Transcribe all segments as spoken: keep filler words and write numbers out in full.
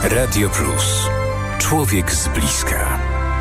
Radio Plus. Człowiek z bliska.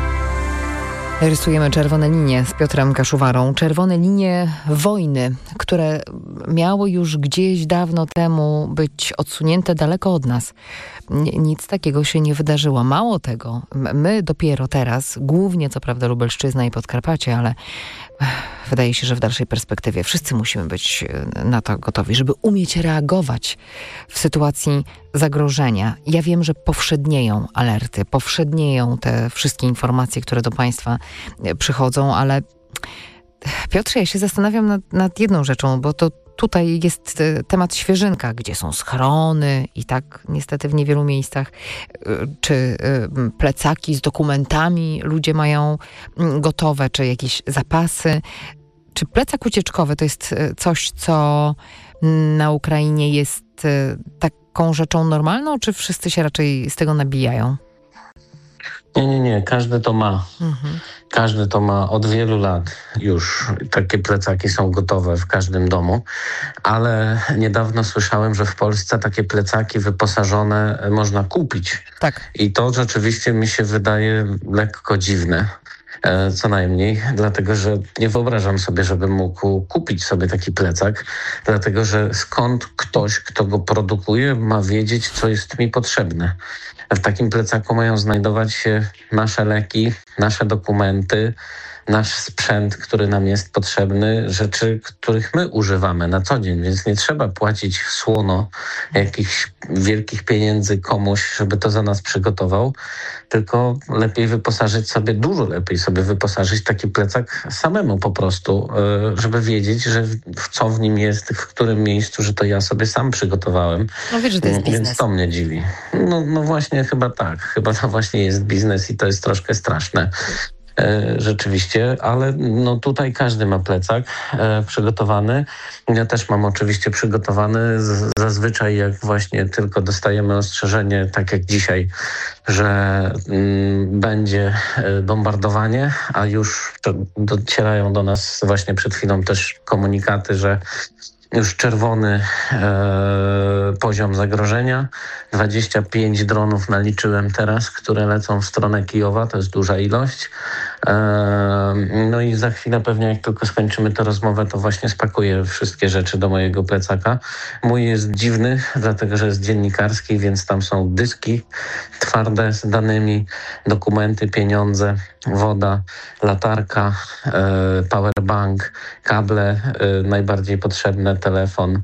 Rysujemy czerwone linie z Piotrem Kaszuwarą. Czerwone linie wojny, które miały już gdzieś dawno temu być odsunięte daleko od nas. Nic takiego się nie wydarzyło. Mało tego, my dopiero teraz, głównie co prawda Lubelszczyzna i Podkarpacie, ale wydaje się, że w dalszej perspektywie wszyscy musimy być na to gotowi, żeby umieć reagować w sytuacji zagrożenia. Ja wiem, że powszednieją alerty, powszednieją te wszystkie informacje, które do państwa przychodzą, ale Piotrze, ja się zastanawiam nad, nad jedną rzeczą, bo to tutaj jest temat świeżynka, gdzie są schrony i tak niestety w niewielu miejscach, czy plecaki z dokumentami ludzie mają gotowe, czy jakieś zapasy. Czy plecak ucieczkowy to jest coś, co na Ukrainie jest taką rzeczą normalną, czy wszyscy się raczej z tego nabijają? Nie, nie, nie. Każdy to ma. Mhm. Każdy to ma od wielu lat już. Takie plecaki są gotowe w każdym domu. Ale niedawno słyszałem, że w Polsce takie plecaki wyposażone można kupić. Tak. I to rzeczywiście mi się wydaje lekko dziwne. Co najmniej, dlatego że nie wyobrażam sobie, żebym mógł kupić sobie taki plecak, dlatego że skąd ktoś, kto go produkuje, ma wiedzieć, co jest mi potrzebne. W takim plecaku mają znajdować się nasze leki, nasze dokumenty, nasz sprzęt, który nam jest potrzebny, rzeczy, których my używamy na co dzień, więc nie trzeba płacić słono jakichś wielkich pieniędzy komuś, żeby to za nas przygotował, tylko lepiej wyposażyć sobie, dużo lepiej sobie wyposażyć taki plecak samemu po prostu, żeby wiedzieć, że w co w nim jest, w którym miejscu, że to ja sobie sam przygotowałem. No wiesz, że to jest biznes. Więc to mnie dziwi. No, no właśnie chyba tak. Chyba to właśnie jest biznes i to jest troszkę straszne. E, rzeczywiście, ale no tutaj każdy ma plecak e, przygotowany. Ja też mam oczywiście przygotowany. Z, zazwyczaj jak właśnie tylko dostajemy ostrzeżenie, tak jak dzisiaj, że mm, będzie e, bombardowanie, a już docierają do nas właśnie przed chwilą też komunikaty, że już czerwony e, poziom zagrożenia. dwadzieścia pięć dronów naliczyłem teraz, które lecą w stronę Kijowa. To jest duża ilość. E, no i za chwilę pewnie jak tylko skończymy tę rozmowę, to właśnie spakuję wszystkie rzeczy do mojego plecaka. Mój jest dziwny, dlatego że jest dziennikarski, więc tam są dyski twarde z danymi, dokumenty, pieniądze, woda, latarka, e, powerbank, kable e, najbardziej potrzebne, telefon,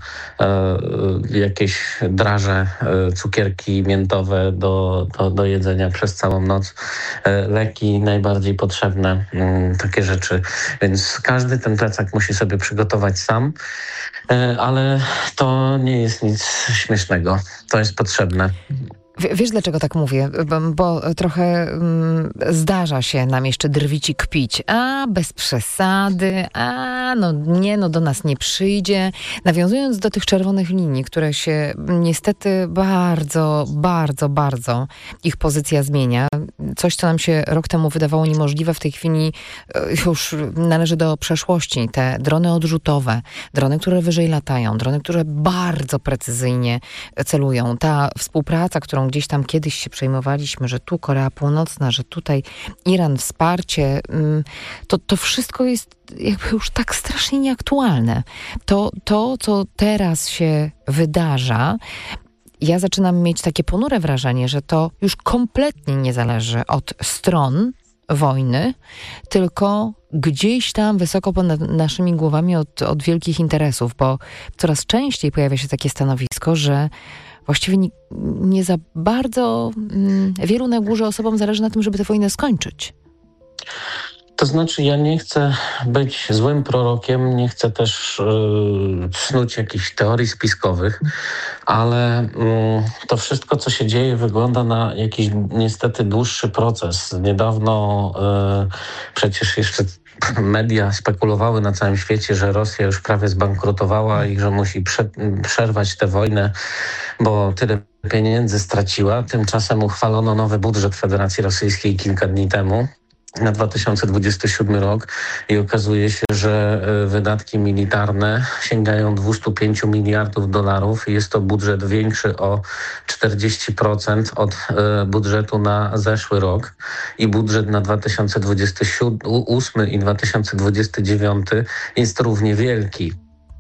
e, jakieś draże, e, cukierki miętowe do, do, do jedzenia przez całą noc, e, leki najbardziej potrzebne, m, takie rzeczy. Więc każdy ten plecak musi sobie przygotować sam, e, ale to nie jest nic śmiesznego. To jest potrzebne. Wiesz, dlaczego tak mówię? Bo, bo trochę mm, zdarza się nam jeszcze drwić i kpić. A, bez przesady, a, no nie, no do nas nie przyjdzie. Nawiązując do tych czerwonych linii, które się niestety bardzo, bardzo, bardzo ich pozycja zmienia. Coś, co nam się rok temu wydawało niemożliwe, w tej chwili już należy do przeszłości. Te drony odrzutowe, drony, które wyżej latają, drony, które bardzo precyzyjnie celują. Ta współpraca, którą gdzieś tam kiedyś się przejmowaliśmy, że tu Korea Północna, że tutaj Iran, wsparcie, to, to wszystko jest jakby już tak strasznie nieaktualne. To, to, co teraz się wydarza, ja zaczynam mieć takie ponure wrażenie, że to już kompletnie nie zależy od stron wojny, tylko gdzieś tam wysoko ponad naszymi głowami od, od wielkich interesów, bo coraz częściej pojawia się takie stanowisko, że właściwie nie, nie za bardzo mm, wielu na górze osobom zależy na tym, żeby tę wojnę skończyć. To znaczy, ja nie chcę być złym prorokiem, nie chcę też yy, snuć jakichś teorii spiskowych, ale yy, to wszystko, co się dzieje, wygląda na jakiś niestety dłuższy proces. Niedawno yy, przecież jeszcze media spekulowały na całym świecie, że Rosja już prawie zbankrutowała i że musi prze, przerwać tę wojnę, bo tyle pieniędzy straciła. Tymczasem uchwalono nowy budżet Federacji Rosyjskiej kilka dni temu. na dwa tysiące dwudziesty siódmy rok i okazuje się, że wydatki militarne sięgają dwieście pięć miliardów dolarów i jest to budżet większy o czterdzieści procent od budżetu na zeszły rok i budżet na dwa tysiące dwudziesty ósmy i dwa tysiące dwudziesty dziewiąty jest równie wielki.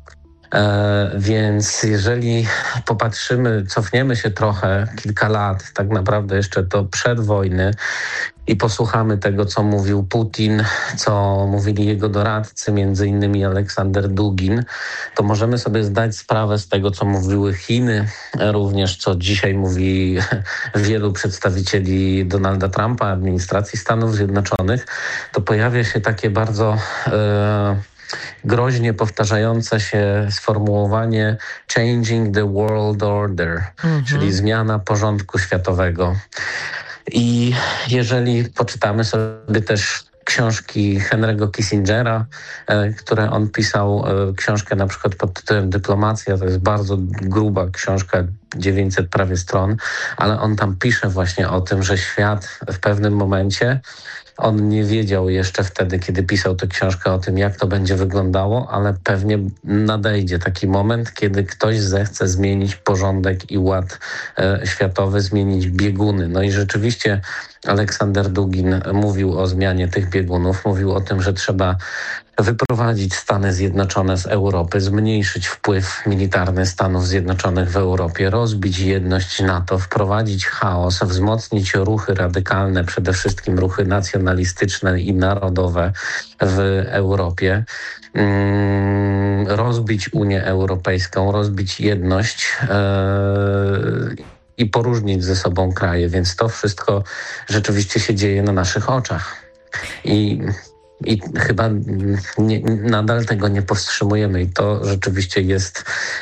E, więc jeżeli popatrzymy, cofniemy się trochę, kilka lat, tak naprawdę jeszcze to przed wojny i posłuchamy tego, co mówił Putin, co mówili jego doradcy, między innymi Aleksander Dugin, to możemy sobie zdać sprawę z tego, co mówiły Chiny, również co dzisiaj mówi wielu przedstawicieli Donalda Trumpa, administracji Stanów Zjednoczonych, to pojawia się takie bardzo e, groźnie powtarzające się sformułowanie changing the world order, mhm. czyli zmiana porządku światowego. I jeżeli poczytamy sobie też książki Henry'ego Kissingera, e, które on pisał, e, książkę na przykład pod tytułem Dyplomacja, to jest bardzo gruba książka, dziewięćset prawie stron, ale on tam pisze właśnie o tym, że świat w pewnym momencie, on nie wiedział jeszcze wtedy, kiedy pisał tę książkę o tym, jak to będzie wyglądało, ale pewnie nadejdzie taki moment, kiedy ktoś zechce zmienić porządek i ład e, światowy, zmienić bieguny. No i rzeczywiście Aleksander Dugin mówił o zmianie tych biegunów, mówił o tym, że trzeba wyprowadzić Stany Zjednoczone z Europy, zmniejszyć wpływ militarny Stanów Zjednoczonych w Europie, rozbić jedność NATO, wprowadzić chaos, wzmocnić ruchy radykalne, przede wszystkim ruchy nacjonalistyczne i narodowe w Europie, mm, rozbić Unię Europejską, rozbić jedność yy, i poróżnić ze sobą kraje, więc to wszystko rzeczywiście się dzieje na naszych oczach. I I chyba nie, nadal tego nie powstrzymujemy i to rzeczywiście jest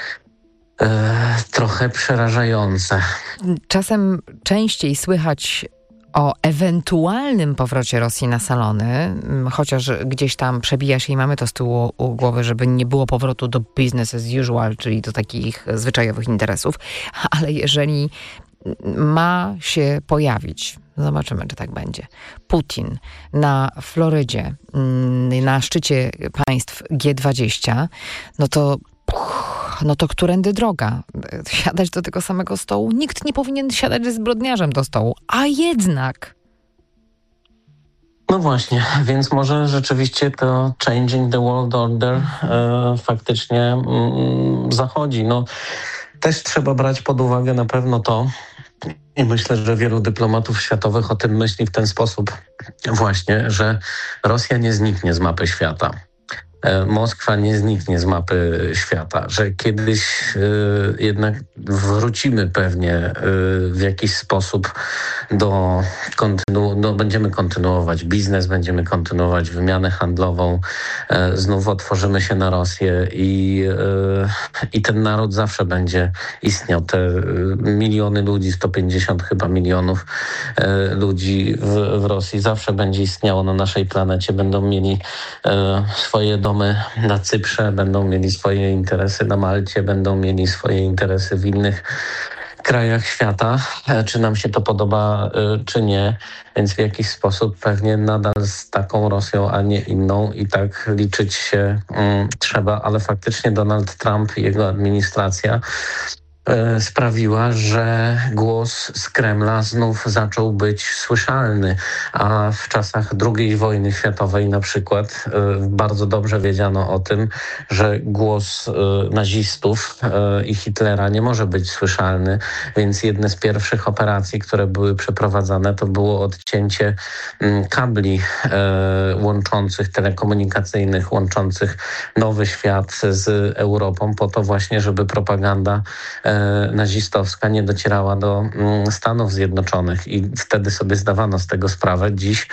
e, trochę przerażające. Czasem częściej słychać o ewentualnym powrocie Rosji na salony, chociaż gdzieś tam przebija się i mamy to z tyłu głowy, żeby nie było powrotu do business as usual, czyli do takich zwyczajowych interesów, ale jeżeli ma się pojawić, zobaczymy, czy tak będzie, Putin na Florydzie, na szczycie państw G dwadzieścia, no to no to którędy droga? Siadać do tego samego stołu? Nikt nie powinien siadać ze zbrodniarzem do stołu, a jednak... No właśnie, więc może rzeczywiście to changing the world order e, faktycznie mm, zachodzi. No, też trzeba brać pod uwagę na pewno to, i myślę, że wielu dyplomatów światowych o tym myśli w ten sposób właśnie, że Rosja nie zniknie z mapy świata. Moskwa nie zniknie z mapy świata, że kiedyś y, jednak wrócimy pewnie y, w jakiś sposób do, kontynu- do, będziemy kontynuować biznes, będziemy kontynuować wymianę handlową, y, znów otworzymy się na Rosję i, y, i ten naród zawsze będzie istniał. Te y, miliony ludzi, sto pięćdziesiąt chyba milionów y, ludzi w, w Rosji zawsze będzie istniało na naszej planecie, będą mieli y, swoje domy na Cyprze, będą mieli swoje interesy na Malcie, będą mieli swoje interesy w innych krajach świata, czy nam się to podoba, czy nie. Więc w jakiś sposób pewnie nadal z taką Rosją, a nie inną i tak liczyć się um, trzeba, ale faktycznie Donald Trump i jego administracja sprawiła, że głos z Kremla znów zaczął być słyszalny, a w czasach drugiej wojny światowej na przykład bardzo dobrze wiedziano o tym, że głos nazistów i Hitlera nie może być słyszalny, więc jedne z pierwszych operacji, które były przeprowadzane, to było odcięcie kabli łączących, telekomunikacyjnych, łączących Nowy Świat z Europą, po to właśnie, żeby propaganda nazistowska nie docierała do Stanów Zjednoczonych i wtedy sobie zdawano z tego sprawę. Dziś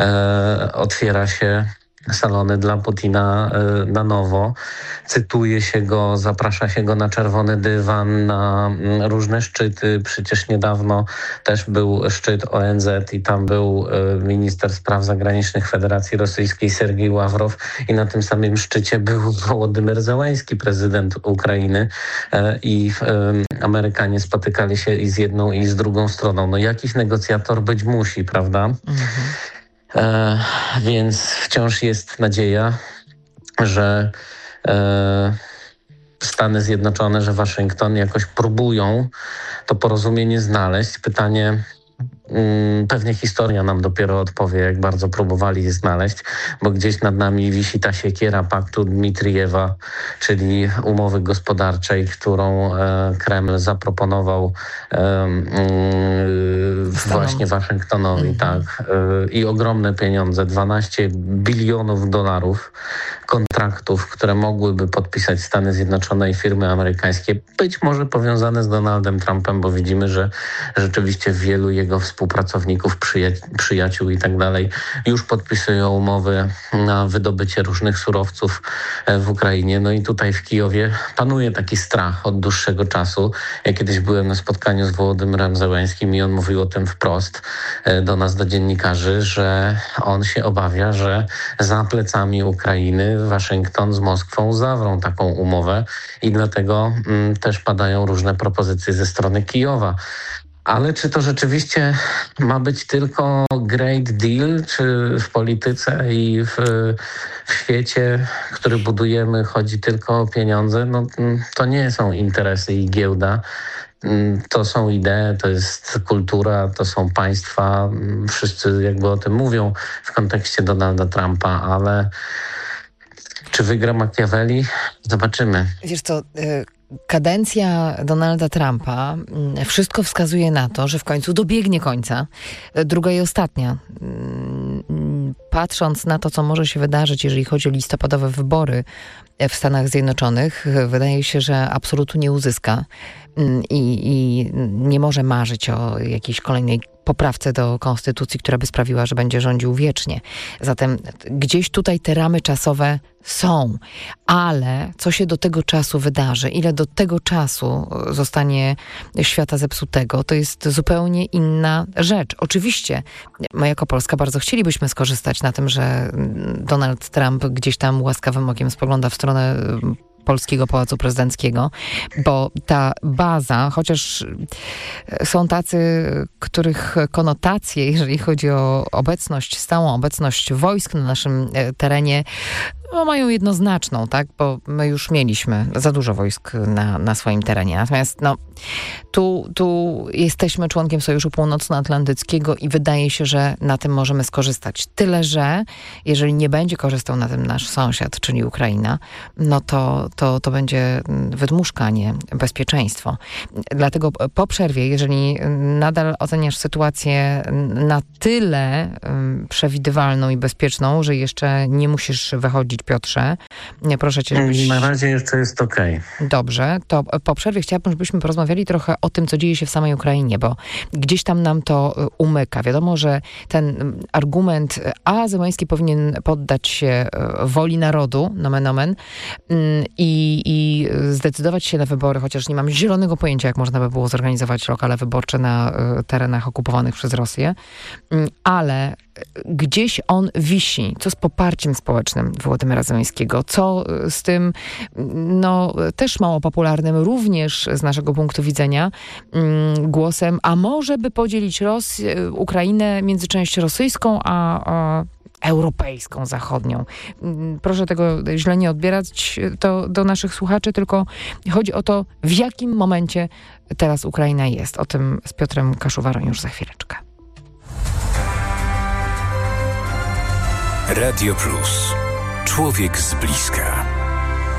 e, otwiera się salony dla Putina y, na nowo. Cytuje się go, zaprasza się go na czerwony dywan, na y, różne szczyty. Przecież niedawno też był szczyt O N Z i tam był y, minister spraw zagranicznych Federacji Rosyjskiej Sergiej Ławrow i na tym samym szczycie był Wołodymyr Zełański, prezydent Ukrainy y, i y, Amerykanie spotykali się i z jedną i z drugą stroną. No jakiś negocjator być musi, prawda? Mhm. E, więc wciąż jest nadzieja, że e, Stany Zjednoczone, że Waszyngton jakoś próbują to porozumienie znaleźć. Pytanie, mm, pewnie historia nam dopiero odpowie, jak bardzo próbowali je znaleźć, bo gdzieś nad nami wisi ta siekiera paktu Dmitrijewa, czyli umowy gospodarczej, którą e, Kreml zaproponował e, e, właśnie Waszyngtonowi, mm-hmm. tak. E, I ogromne pieniądze, dwanaście bilionów dolarów kontraktów, które mogłyby podpisać Stany Zjednoczone i firmy amerykańskie, być może powiązane z Donaldem Trumpem, bo widzimy, że rzeczywiście wielu jego współpracowników, przyja- przyjaciół i tak dalej już podpisują umowy na wydobycie różnych surowców w Ukrainie. No i tutaj w Kijowie panuje taki strach od dłuższego czasu. Ja kiedyś byłem na spotkaniu z Wołodymyrem Zełenskim i on mówił o tym wprost do nas, do dziennikarzy, że on się obawia, że za plecami Ukrainy Waszyngton z Moskwą zawrą taką umowę i dlatego mm, też padają różne propozycje ze strony Kijowa. Ale czy to rzeczywiście ma być tylko great deal, czy w polityce i w, w świecie, który budujemy, chodzi tylko o pieniądze? No, to nie są interesy i giełda. To są idee, to jest kultura, to są państwa. Wszyscy jakby o tym mówią w kontekście Donalda Trumpa, ale czy wygra Machiavelli? Zobaczymy. Wiesz co, kadencja Donalda Trumpa, wszystko wskazuje na to, że w końcu dobiegnie końca. Druga i ostatnia. Patrząc na to, co może się wydarzyć, jeżeli chodzi o listopadowe wybory w Stanach Zjednoczonych, wydaje się, że absolutnie nie uzyska i, i nie może marzyć o jakiejś kolejnej poprawce do konstytucji, która by sprawiła, że będzie rządził wiecznie. Zatem gdzieś tutaj te ramy czasowe są, ale co się do tego czasu wydarzy, ile do tego czasu zostanie świata zepsutego, to jest zupełnie inna rzecz. Oczywiście my jako Polska bardzo chcielibyśmy skorzystać na tym, że Donald Trump gdzieś tam łaskawym okiem spogląda w stronę polskiego Pałacu Prezydenckiego, bo ta baza, chociaż są tacy, których konotacje, jeżeli chodzi o obecność, stałą obecność wojsk na naszym terenie, no, mają jednoznaczną, tak? Bo my już mieliśmy za dużo wojsk na, na swoim terenie. Natomiast no, tu, tu jesteśmy członkiem Sojuszu Północnoatlantyckiego i wydaje się, że na tym możemy skorzystać. Tyle, że jeżeli nie będzie korzystał na tym nasz sąsiad, czyli Ukraina, no to, to, to będzie wydmuszka, a nie bezpieczeństwo. Dlatego po przerwie, jeżeli nadal oceniasz sytuację na tyle um, przewidywalną i bezpieczną, że jeszcze nie musisz wychodzić, Piotrze, nie, proszę cię, żebyś... Na razie jeszcze jest okej. Okay. Dobrze, to po przerwie chciałabym, żebyśmy porozmawiali trochę o tym, co dzieje się w samej Ukrainie, bo gdzieś tam nam to umyka. Wiadomo, że ten argument, a Zełenski powinien poddać się woli narodu, nomen omen, i, i zdecydować się na wybory, chociaż nie mam zielonego pojęcia, jak można by było zorganizować lokale wyborcze na terenach okupowanych przez Rosję, ale gdzieś on wisi. Co z poparciem społecznym Wołodymyra Zełenskiego? Co z tym, no, też mało popularnym, również z naszego punktu widzenia, mm, głosem, a może by podzielić Rosję, Ukrainę między część rosyjską, a, a europejską, zachodnią. Proszę tego źle nie odbierać to do naszych słuchaczy, tylko chodzi o to, w jakim momencie teraz Ukraina jest. O tym z Piotrem Kaszuwarą już za chwileczkę. Radio Plus. Człowiek z bliska.